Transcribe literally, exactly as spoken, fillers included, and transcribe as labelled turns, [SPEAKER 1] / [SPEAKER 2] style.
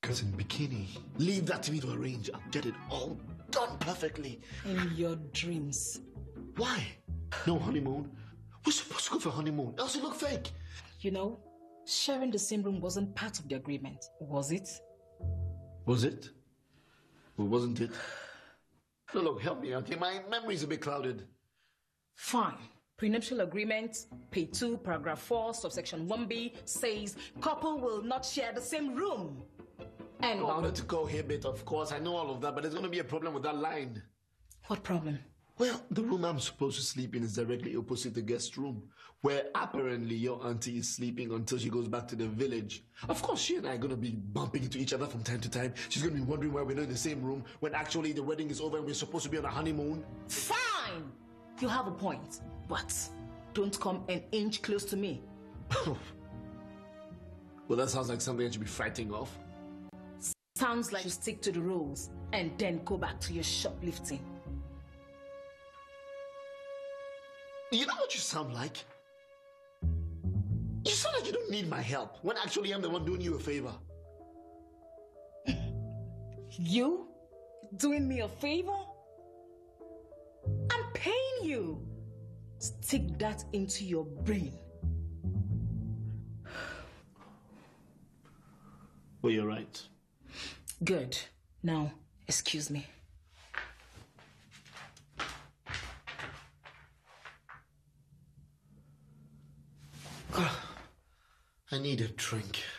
[SPEAKER 1] Cousin Bikini, leave that to me to arrange. I'll get it all done perfectly.
[SPEAKER 2] In your dreams.
[SPEAKER 1] Why? No honeymoon? We're supposed to go for honeymoon, else it look fake.
[SPEAKER 2] You know, sharing the same room wasn't part of the agreement, was it?
[SPEAKER 1] Was it? Or wasn't it? No, look, help me out here. My memory's a bit clouded.
[SPEAKER 2] Fine. Prenuptial agreement, P two, paragraph four, subsection one B says couple will not share the same room. And
[SPEAKER 1] Allowed to cohabit, of course. I know all of that, but there's going to be a problem with that line.
[SPEAKER 2] What problem?
[SPEAKER 1] Well, the room I'm supposed to sleep in is directly opposite the guest room, where apparently your auntie is sleeping until she goes back to the village. Of course, she and I are going to be bumping into each other from time to time. She's going to be wondering why we're not in the same room when actually the wedding is over and we're supposed to be on a honeymoon.
[SPEAKER 2] Fine! You have a point, but don't come an inch close to me.
[SPEAKER 1] Well, that sounds like something I should be fighting off.
[SPEAKER 2] Sounds like you stick to the rules and then go back to your shoplifting.
[SPEAKER 1] You know what you sound like? You sound like you don't need my help, when actually I'm the one doing you a favor.
[SPEAKER 2] You? Doing me a favor? I'm paying you. Stick that into your brain.
[SPEAKER 1] Well, you're right.
[SPEAKER 2] Good. Now, excuse me.
[SPEAKER 1] I need a drink.